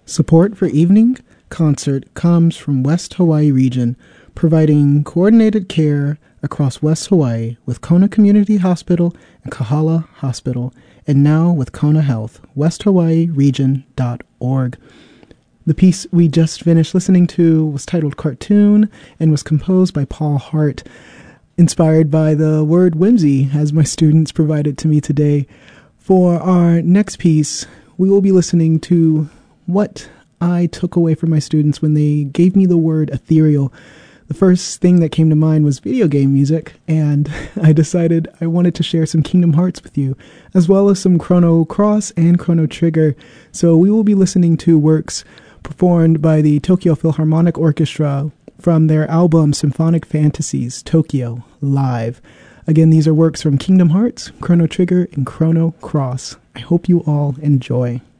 Support for evening concert comes from West Hawaii Region, providing coordinated care across West Hawaii with Kona Community Hospital and Kahala Hospital, and now with Kona Health, westhawaiiregion.org. The piece we just finished listening to was titled Cartoon and was composed by Paul Hart, inspired by the word whimsy, as my students provided to me today. For our next piece, we will be listening to what I took away from my students when they gave me the word ethereal. The first thing that came to mind was video game music, and I decided I wanted to share some Kingdom Hearts with you, as well as some Chrono Cross and Chrono Trigger. So we will be listening to works performed by the Tokyo Philharmonic Orchestra from their album Symphonic Fantasies Tokyo Live. Again, these are works from Kingdom Hearts, Chrono Trigger, and Chrono Cross. I hope you all enjoy.